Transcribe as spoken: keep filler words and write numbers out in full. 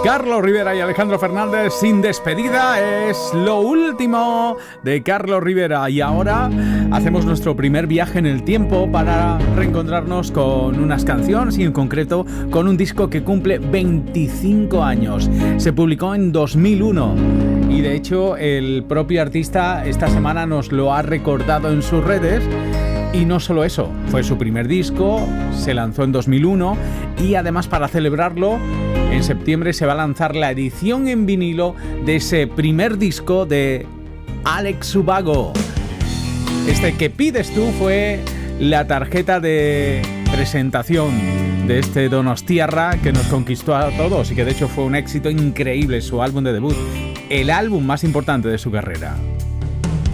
Carlos Rivera y Alejandro Fernández sin despedida. Es lo último de Carlos Rivera. Y ahora hacemos nuestro primer viaje en el tiempo para reencontrarnos con unas canciones y en concreto con un disco que cumple veinticinco años. Se publicó en dos mil uno y de hecho el propio artista esta semana nos lo ha recordado en sus redes. Y no solo eso, fue su primer disco, se lanzó en dos mil uno y además para celebrarlo en septiembre se va a lanzar la edición en vinilo de ese primer disco de Alex Ubago. Este Que Pides Tú fue la tarjeta de presentación de este Donostiarra que nos conquistó a todos y que de hecho fue un éxito increíble, su álbum de debut, el álbum más importante de su carrera.